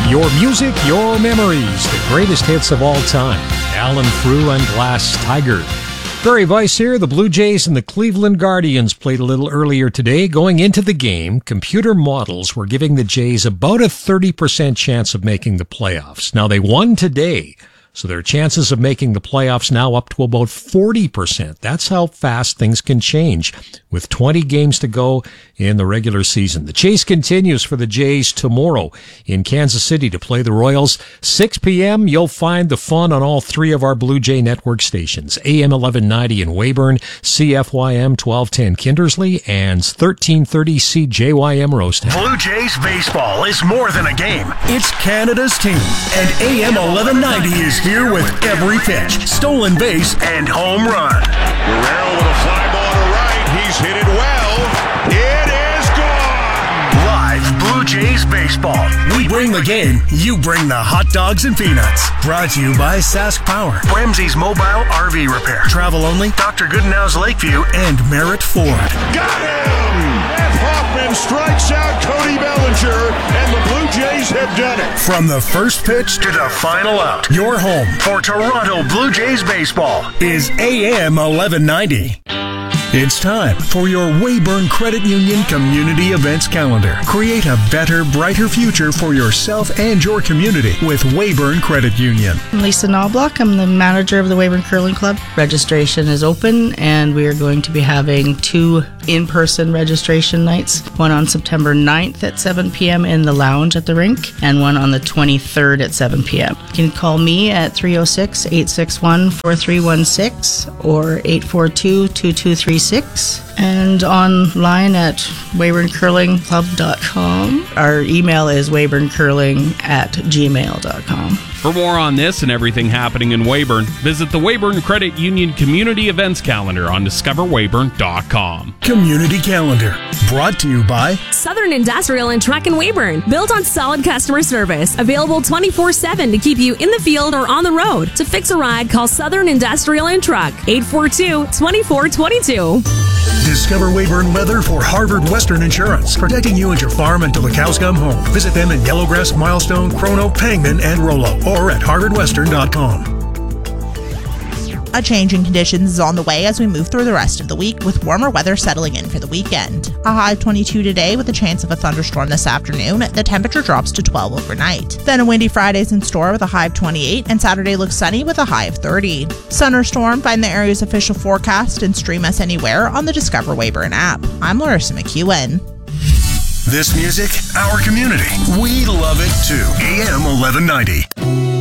Your music, your memories, the greatest hits of all time. Alan Frew and Glass Tiger. Barry Weiss here. The Blue Jays and the Cleveland Guardians played a little earlier today. Going into the game, computer models were giving the Jays about a 30% chance of making the playoffs. Now, they won today, so their chances of making the playoffs now up to about 40%. That's how fast things can change with 20 games to go in the regular season. The chase continues for the Jays tomorrow in Kansas City to play the Royals. 6 p.m., you'll find the fun on all three of our Blue Jay network stations. AM 1190 in Weyburn, CFYM 1210 Kindersley, and 1330 CJYM Rostown. Blue Jays baseball is more than a game. It's Canada's team. And AM 1190 is here with every pitch, stolen base, and home run. Guerrero with a fly ball to right. He's hit it well. It is gone. Live Blue Jays baseball. We bring the game. You bring the hot dogs and peanuts. Brought to you by Sask Power, Ramsey's Mobile RV Repair, Travel Only, Dr. Goodenow's Lakeview, and Merritt Ford. Got him! F. Hoffman strikes out Cody Bellinger, and the Blue Jays have done it. From the first pitch to the final out, your home for Toronto Blue Jays baseball is AM 1190. It's time for your Weyburn Credit Union Community Events Calendar. Create a better, brighter future for yourself and your community with Weyburn Credit Union. I'm Lisa Knobloch. I'm the manager of the Weyburn Curling Club. Registration is open, and we are going to be having 2 in-person registration nights, one on September 9th at 7 p.m. in the lounge at the rink, and one on the 23rd at 7 p.m. You can call me at 306-861-4316 or 842-2236 and online at weyburncurlingclub.com. Our email is weyburncurling@gmail.com. For more on this and everything happening in Weyburn, visit the Weyburn Credit Union Community Events Calendar on discoverweyburn.com. Community Calendar, brought to you by Southern Industrial and Truck in Weyburn, built on solid customer service, available 24/7 to keep you in the field or on the road. To fix a ride, call Southern Industrial and Truck, 842-2422. Discover Weyburn weather for Harvard Western Insurance, protecting you and your farm until the cows come home. Visit them in Yellowgrass, Milestone, Chrono, Pangman, and Rollo, or at harvardwestern.com. A change in conditions is on the way as we move through the rest of the week, with warmer weather settling in for the weekend. A high of 22 today with a chance of a thunderstorm this afternoon. The temperature drops to 12 overnight. Then a windy Friday's in store with a high of 28, and Saturday looks sunny with a high of 30. Sun or storm, find the area's official forecast and stream us anywhere on the Discover Weyburn app. I'm Larissa McEwen. This music, our community. We love it too. AM 1190.